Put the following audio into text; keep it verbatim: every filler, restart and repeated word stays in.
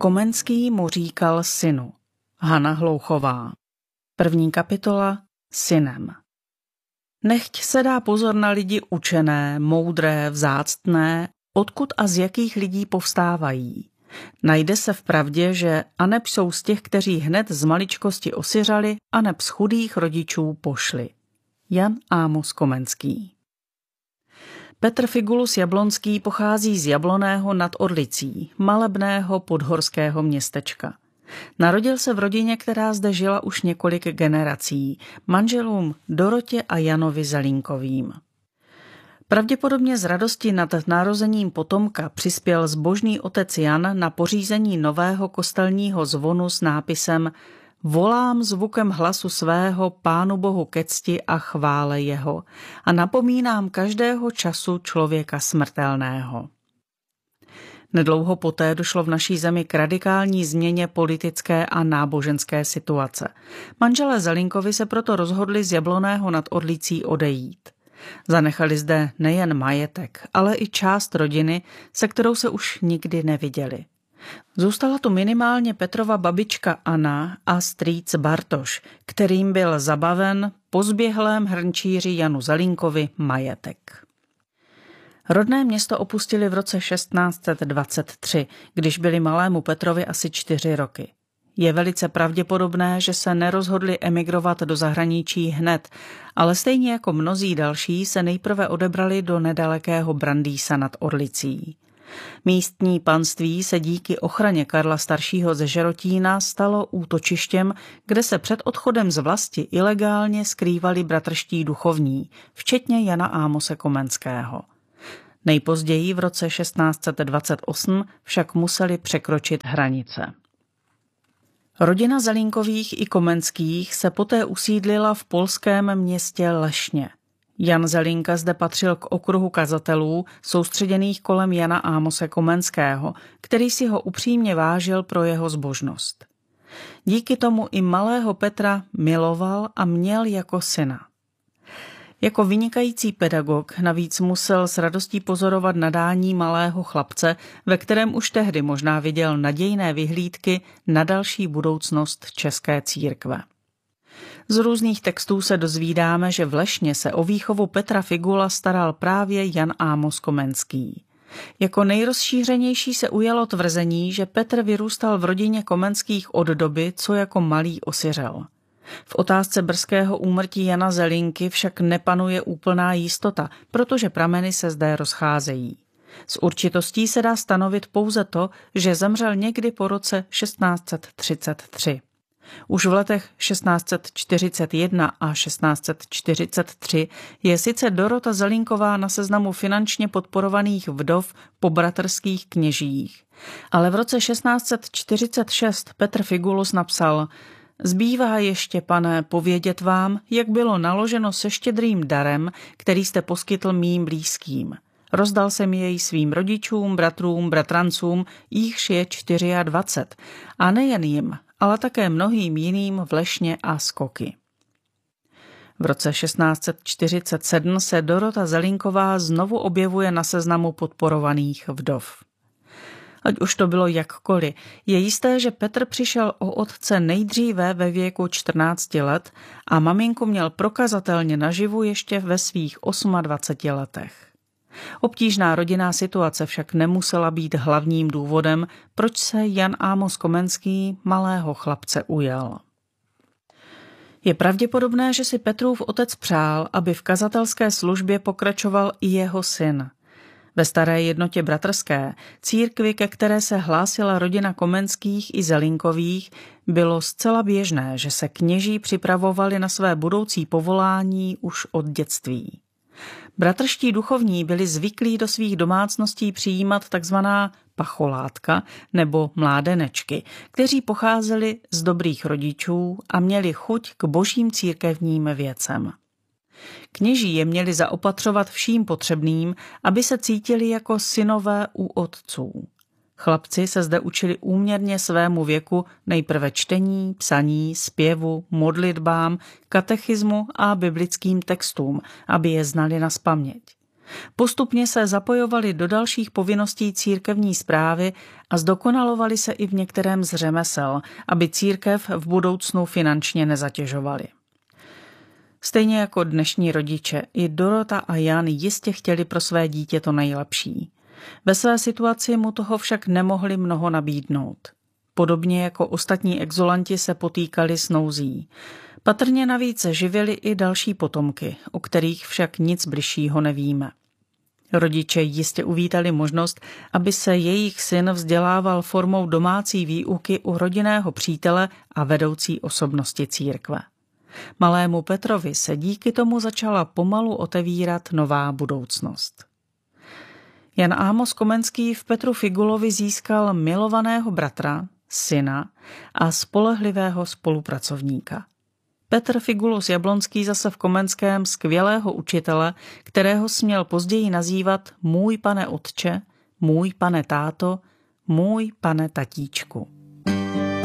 Komenský mu říkal synu. Hana Hlouchová. První kapitola Synem. Nechť se dá pozor na lidi učené, moudré, vzáctné, odkud a z jakých lidí povstávají. Najde se v pravdě, že aneb jsou z těch, kteří hned z maličkosti osiřali, aneb z chudých rodičů pošli. Jan Amos Komenský. Petr Figulus Jablonský pochází z Jabloného nad Orlicí, malebného podhorského městečka. Narodil se v rodině, která zde žila už několik generací, manželům Dorotě a Janovi Zelínkovým. Pravděpodobně z radosti nad narozením potomka přispěl zbožný otec Jan na pořízení nového kostelního zvonu s nápisem Volám zvukem hlasu svého Pánu Bohu ke cti a chvále jeho a napomínám každého času člověka smrtelného. Nedlouho poté došlo v naší zemi k radikální změně politické a náboženské situace. Manželé Zelínkovi se proto rozhodli z Jabloného nad Orlicí odejít. Zanechali zde nejen majetek, ale i část rodiny, se kterou se už nikdy neviděli. Zůstala tu minimálně Petrova babička Anna a strýc Bartoš, kterým byl zabaven po zběhlém hrnčíři Janu Zelínkovi majetek. Rodné město opustili v roce šestnáct set dvacet tři, když byli malému Petrovi asi čtyři roky. Je velice pravděpodobné, že se nerozhodli emigrovat do zahraničí hned, ale stejně jako mnozí další se nejprve odebrali do nedalekého Brandýsa nad Orlicí. Místní panství se díky ochraně Karla staršího ze Žerotína stalo útočištěm, kde se před odchodem z vlasti ilegálně skrývali bratrští duchovní, včetně Jana Ámose Komenského. Nejpozději v roce šestnáct set dvacet osm však museli překročit hranice. Rodina Zelínkových i Komenských se poté usídlila v polském městě Lešně. Jan Zelínka zde patřil k okruhu kazatelů soustředěných kolem Jana Ámose Komenského, který si ho upřímně vážil pro jeho zbožnost. Díky tomu i malého Petra miloval a měl jako syna. Jako vynikající pedagog navíc musel s radostí pozorovat nadání malého chlapce, ve kterém už tehdy možná viděl nadějné vyhlídky na další budoucnost české církve. Z různých textů se dozvídáme, že v Lešně se o výchovu Petra Figula staral právě Jan Ámos Komenský. Jako nejrozšířenější se ujalo tvrzení, že Petr vyrůstal v rodině Komenských od doby, co jako malý osiřel. V otázce brzkého úmrtí Jana Zelínky však nepanuje úplná jistota, protože prameny se zde rozcházejí. S určitostí se dá stanovit pouze to, že zemřel někdy po roce šestnáct set třicet tři. Už v letech šestnáct set čtyřicet jedna a šestnáct set čtyřicet tři je sice Dorota Zelínková na seznamu finančně podporovaných vdov po bratrských kněžích, ale v roce šestnáct set čtyřicet šest Petr Figulus napsal: Zbývá ještě, pane, povědět vám, jak bylo naloženo se štědrým darem, který jste poskytl mým blízkým. Rozdal jsem jej svým rodičům, bratrům, bratrancům, jichž je dvacet čtyři, a nejen jim, ale také mnohým jiným v Lešně a Skoky. V roce šestnáct set čtyřicet sedm se Dorota Zelínková znovu objevuje na seznamu podporovaných vdov. Ať už to bylo jakkoliv, je jisté, že Petr přišel o otce nejdříve ve věku čtrnácti let a maminku měl prokazatelně naživu ještě ve svých dvaceti osmi letech. Obtížná rodinná situace však nemusela být hlavním důvodem, proč se Jan Ámos Komenský malého chlapce ujal. Je pravděpodobné, že si Petrův otec přál, aby v kazatelské službě pokračoval i jeho syn. Ve staré jednotě bratrské, církvi, ke které se hlásila rodina Komenských i Zelínkových, bylo zcela běžné, že se kněží připravovali na své budoucí povolání už od dětství. Bratrští duchovní byli zvyklí do svých domácností přijímat takzvaná pacholátka nebo mládenečky, kteří pocházeli z dobrých rodičů a měli chuť k božím církevním věcem. Kněží je měli zaopatřovat vším potřebným, aby se cítili jako synové u otců. Chlapci se zde učili úměrně svému věku nejprve čtení, psaní, zpěvu, modlitbám, katechismu a biblickým textům, aby je znali nazpaměť. Postupně se zapojovali do dalších povinností církevní správy a zdokonalovali se i v některém z řemesel, aby církev v budoucnu finančně nezatěžovali. Stejně jako dnešní rodiče, i Dorota a Jan jistě chtěli pro své dítě to nejlepší. Ve své situaci mu toho však nemohli mnoho nabídnout. Podobně jako ostatní exulanti se potýkali s nouzí. Patrně navíc živili i další potomky, o kterých však nic bližšího nevíme. Rodiče jistě uvítali možnost, aby se jejich syn vzdělával formou domácí výuky u rodinného přítele a vedoucí osobnosti církve. Malému Petrovi se díky tomu začala pomalu otevírat nová budoucnost. Jan Amos Komenský v Petru Figulovi získal milovaného bratra, syna a spolehlivého spolupracovníka. Petr Figulus Jablonský zase v Komenském skvělého učitele, kterého směl později nazývat můj pane otče, můj pane táto, můj pane tatíčku.